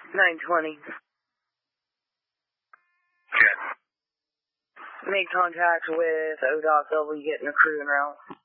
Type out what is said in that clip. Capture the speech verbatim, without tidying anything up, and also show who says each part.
Speaker 1: nine twenty.
Speaker 2: Okay.
Speaker 1: Make contact with O D O T. They'll be getting a crew en route.